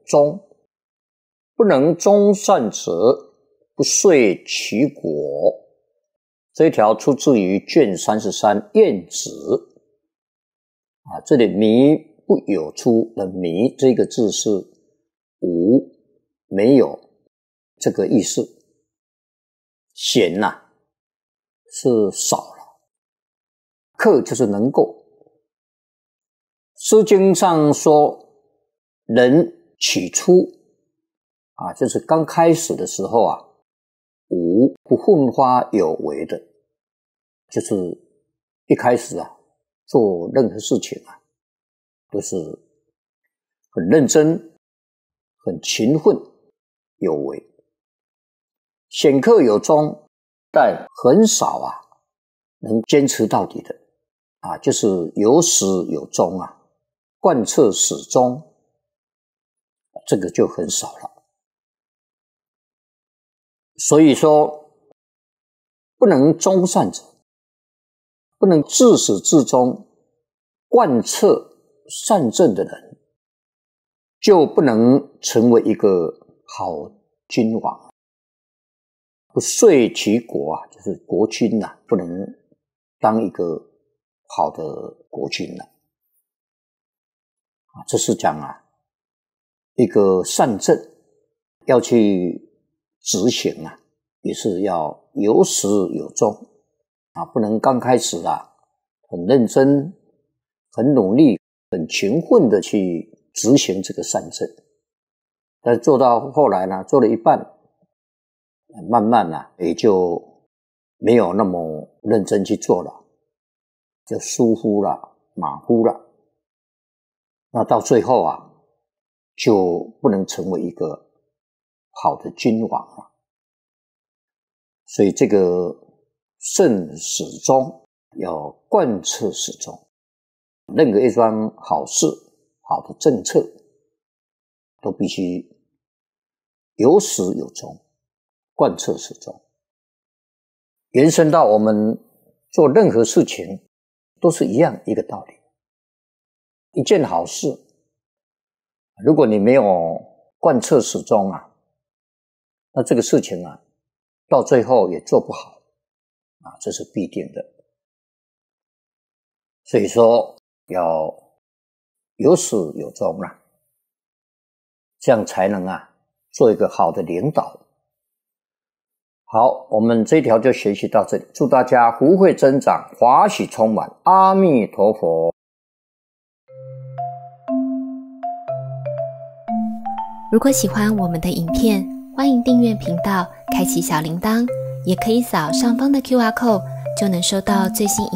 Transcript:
忠，不能忠善者，不遂其国。这一条出自于卷33晏子这里弥不有出的弥这个字是无，没有这个意思。贤是少了，克就是能够。诗经上说人起初就是刚开始的时候无不奋发有为的，就是一开始做任何事情都是很认真、很勤奋、有为。显克有终，但很少能坚持到底的就是有始有终贯彻始终，这个就很少了。所以说，不能忠善者，不能自始至终贯彻善政的人，就不能成为一个好君王。不遂其国就是国君不能当一个好的国君这是讲一个善政要去执行也是要有始有终不能刚开始很认真、很努力、很勤奋的去执行这个善政，但做到后来做了一半，慢慢也就没有那么认真去做了，就疏忽了、马虎了。那到最后就不能成为一个好的君王了。所以这个慎始终要贯彻始终，任何一桩好事、好的政策都必须有始有终，贯彻始终。延伸到我们做任何事情都是一样一个道理。一件好事，如果你没有贯彻始终那这个事情到最后也做不好这是必定的。所以说要有始有终这样才能做一个好的领导。好，我们这一条就学习到这里，祝大家福慧增长，华喜充满，阿弥陀佛。 如果喜欢我们的影片，欢迎订阅频道，开启小铃铛，也可以扫上方的 QR code，就能收到最新影